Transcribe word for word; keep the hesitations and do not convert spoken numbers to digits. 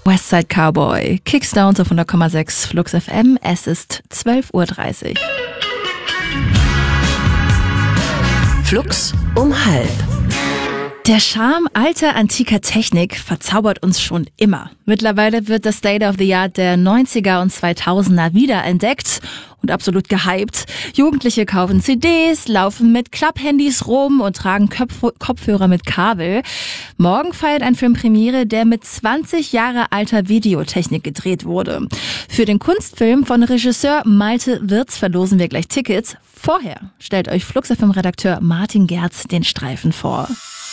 Westside Cowboy, Kickstones auf hundert Komma sechs Flux F M. Es ist zwölf Uhr dreißig. Flux um halb. Der Charme alter, antiker Technik verzaubert uns schon immer. Mittlerweile wird das State of the Art der neunziger und zweitausender wiederentdeckt und absolut gehypt. Jugendliche kaufen C Ds, laufen mit Klapphandys rum und tragen Köpf- Kopfhörer mit Kabel. Morgen feiert ein Film Premiere, der mit zwanzig Jahre alter Videotechnik gedreht wurde. Für den Kunstfilm von Regisseur Malte Wirz verlosen wir gleich Tickets. Vorher stellt euch Flux F M-Redakteur Martin Gerz den Streifen vor.